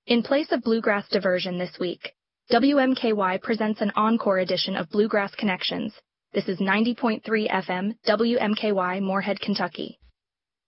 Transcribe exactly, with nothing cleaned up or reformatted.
In place of Bluegrass Diversion this week, W M K Y presents an encore edition of Bluegrass Connections. This is ninety point three F M, W M K Y, Moorhead, Kentucky.